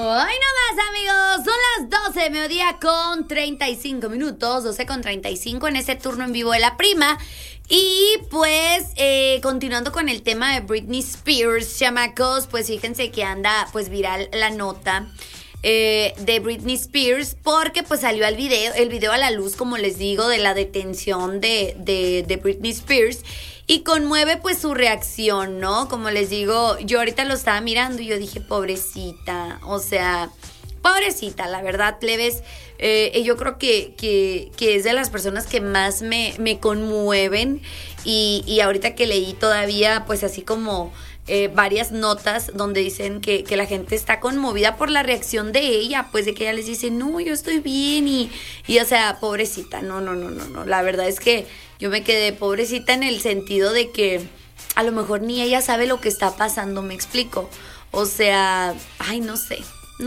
Hoy no más, amigos, son las 12 de mediodía con 35 minutos, 12 con 35 en ese turno en vivo de La Prima. Y pues, continuando con el tema de Britney Spears, chamacos, pues fíjense que anda pues viral la nota de Britney Spears, porque pues salió el video a la luz, como les digo, de la detención de Britney Spears. Y conmueve pues su reacción, ¿no? Como les digo, yo ahorita lo estaba mirando y yo dije, pobrecita, o sea, pobrecita, la verdad, plebes. Yo creo que es de las personas que más me conmueven. Y ahorita que leí todavía, pues así como varias notas donde dicen que la gente está conmovida por la reacción de ella, pues de que ella les dice, no, yo estoy bien y o sea, pobrecita, no, la verdad es que yo me quedé pobrecita en el sentido de que a lo mejor ni ella sabe lo que está pasando, me explico, o sea, ay, no sé.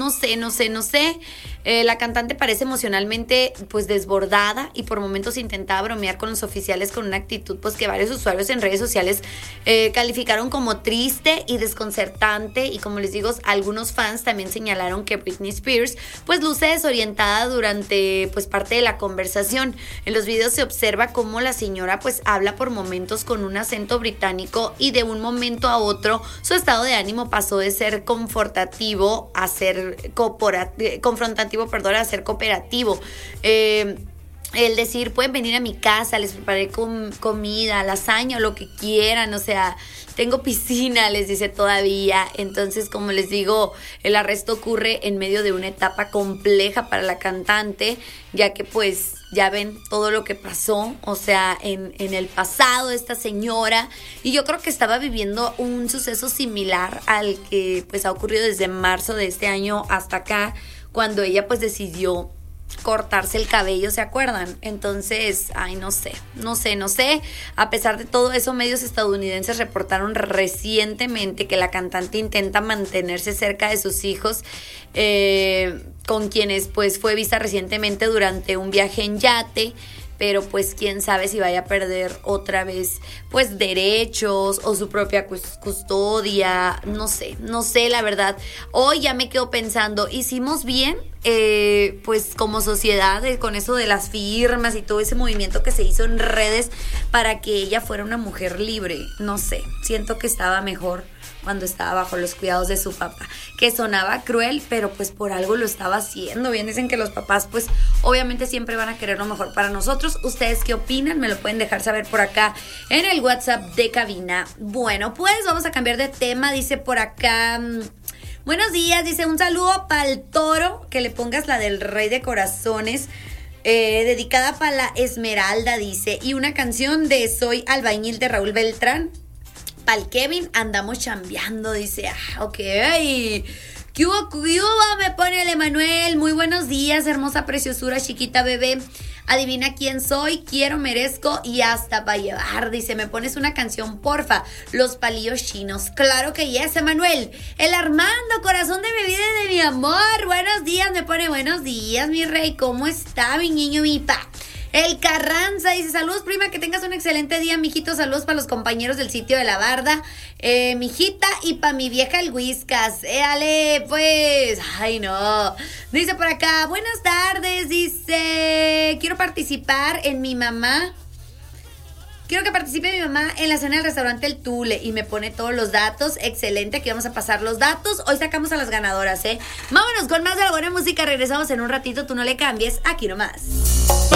La cantante parece emocionalmente pues desbordada y por momentos intentaba bromear con los oficiales con una actitud pues que varios usuarios en redes sociales calificaron como triste y desconcertante, y como les digo, algunos fans también señalaron que Britney Spears pues luce desorientada durante pues parte de la conversación. En los videos se observa cómo la señora pues habla por momentos con un acento británico y de un momento a otro su estado de ánimo pasó de ser confrontativo a ser a ser cooperativo. El decir, pueden venir a mi casa, les preparé comida, lasaña o lo que quieran, o sea, tengo piscina, les dice todavía. Entonces, como les digo, el arresto ocurre en medio de una etapa compleja para la cantante, ya que pues ya ven todo lo que pasó, o sea, en el pasado esta señora, y yo creo que estaba viviendo un suceso similar al que pues ha ocurrido desde marzo de este año hasta acá, cuando ella pues decidió cortarse el cabello, ¿se acuerdan? Entonces, ay, no sé. A pesar de todo eso, medios estadounidenses reportaron recientemente que la cantante intenta mantenerse cerca de sus hijos, con quienes pues fue vista recientemente durante un viaje en yate. Pero pues quién sabe si vaya a perder otra vez pues derechos o su propia custodia, no sé la verdad. Hoy ya me quedo pensando, ¿hicimos bien pues como sociedad con eso de las firmas y todo ese movimiento que se hizo en redes para que ella fuera una mujer libre? No sé, siento que estaba mejor cuando estaba bajo los cuidados de su papá, que sonaba cruel, pero pues por algo lo estaba haciendo. Bien, dicen que los papás pues obviamente siempre van a querer lo mejor para nosotros. ¿Ustedes qué opinan? Me lo pueden dejar saber por acá en el WhatsApp de cabina. Bueno, pues vamos a cambiar de tema, dice por acá. Buenos días, dice, un saludo para el Toro, que le pongas la del Rey de Corazones, dedicada para la Esmeralda, dice, y una canción de Soy Albañil de Raúl Beltrán. Pal Kevin, andamos chambeando, dice, ok. ¿Qué hubo? Me pone el Emanuel. Muy buenos días, hermosa preciosura, chiquita bebé. Adivina quién soy, quiero, merezco y hasta para llevar. Dice, ¿me pones una canción, porfa? Los Palillos Chinos. Claro que yes, Emanuel. El Armando, corazón de mi vida y de mi amor. Buenos días, me pone buenos días, mi rey. ¿Cómo está, mi niño, mi pa? El Carranza dice, saludos prima, que tengas un excelente día, mijito, saludos para los compañeros del sitio de la barda, mijita, y para mi vieja el Whiskas, ale, pues, ay no, dice por acá, buenas tardes, dice, quiero que participe mi mamá en la cena del restaurante El Tule, y me pone todos los datos. Excelente, aquí vamos a pasar los datos. Hoy sacamos a las ganadoras, Vámonos con más de la buena música, regresamos en un ratito, tú no le cambies, aquí nomás.